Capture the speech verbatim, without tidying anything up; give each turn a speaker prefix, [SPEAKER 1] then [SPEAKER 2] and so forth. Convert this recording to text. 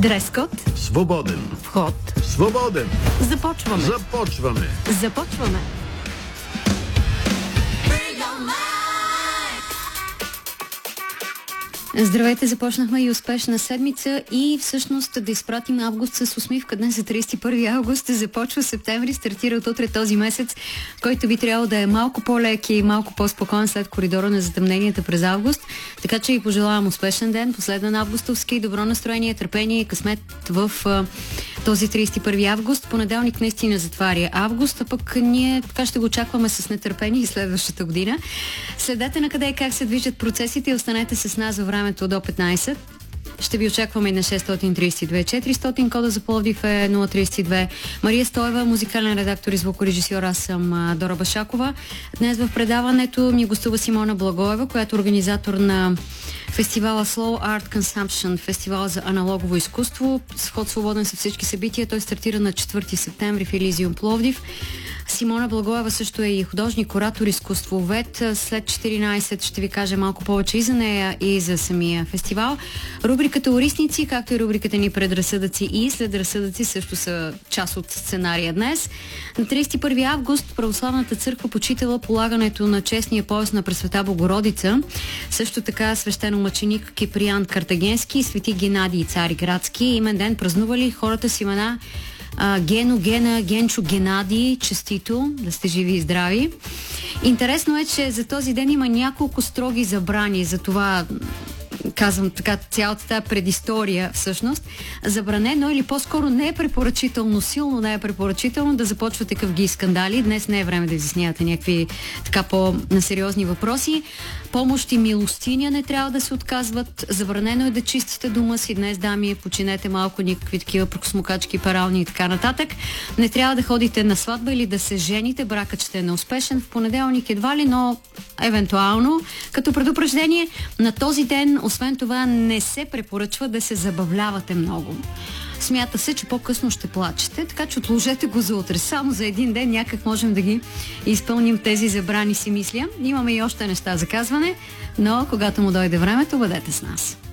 [SPEAKER 1] Дрес-код.
[SPEAKER 2] Свободен.
[SPEAKER 1] Вход.
[SPEAKER 2] Свободен.
[SPEAKER 1] Започваме.
[SPEAKER 2] Започваме.
[SPEAKER 1] Започваме. Здравейте, започнахме и успешна седмица и всъщност да изпратим август с усмивка. Днес е тридесет и първи август, започва септември, стартира от утре този месец, който би трябвало да е малко по-лек и малко по-спокоен след коридора на затъмненията през август. Така че и пожелавам успешен ден, последен августовски, добро настроение, търпение и късмет в а, този тридесет и първи август. Понеделник наистина затваря август, а пък ние така ще го очакваме с нетърпение и следващата година. Следете на къде и как се движат процесите и останете с нас във време до петнайсет. Ще ви очакваме и на шест тридесет и две четиристотин, кода за Пловдив е нула тридесет и две. Мария Стоева, музикален редактор и звукорежисьор, аз съм Дора Башакова. Днес в предаването ми гостува Симона Благоева, която е организатор на фестивала Slow Art Consumption, фестивал за аналогово изкуство. Вход свободен са всички събития. Той стартира на четвърти септември в Елизиум Пловдив. Симона Благоева също е и художник, куратор, изкуствовед. След четиринайсет ще ви кажа малко повече и за нея, и за самия фестивал. Рубриката Орисници, както и рубриката ни Предразсъдъци и Следразсъдъци също са част от сценария днес. На тридесет и първи август Православната църква почитала полагането на честния пояс на Пресвета Богородица. Също така свещеномъченик Киприан Картагенски и свети Генадий Цариградски. Имен ден празнували хората с имена Uh, Гено, Гена, Генчо, Геннади, честито, да сте живи и здрави. Интересно е, че за този ден има няколко строги забрани, за това казвам така цялата тази предистория всъщност. Забранено или по-скоро не е препоръчително, силно не е препоръчително да започвате къвги скандали. Днес не е време да изяснявате някакви така по-насериозни въпроси. Помощ и милостиня не трябва да се отказват. Забранено е да чистите дома си. Днес, дами, починете малко никакви такива прокосмокачки, перални и така нататък. Не трябва да ходите на сватба или да се жените. Бракът ще е неуспешен. В понеделник едва ли, но евентуално. Като предупреждение, на този ден, освен това, не се препоръчва да се забавлявате много. Смята се, че по-късно ще плачете, така че отложете го за утре. Само за един ден някак можем да ги изпълним тези забрани, си мисля. Имаме и още неща за казване, но когато му дойде времето, бъдете с нас.